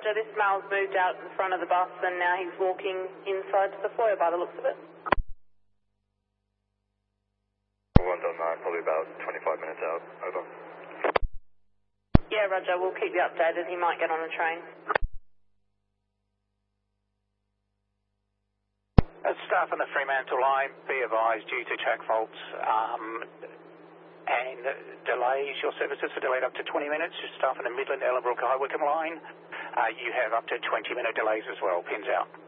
Roger, this male's moved out in front of the bus and now he's walking inside to the foyer by the looks of it. 1.9, probably about 25 minutes out. Over. Yeah, Roger, we'll keep you updated. He might get on a train. Staff on the Fremantle line, be advised due to track faults and delays, your services are delayed up to 20 minutes. Staff on the Midland, Ellenbrook, High Wycombe line, you have up to 20-minute delays as well. Pins out.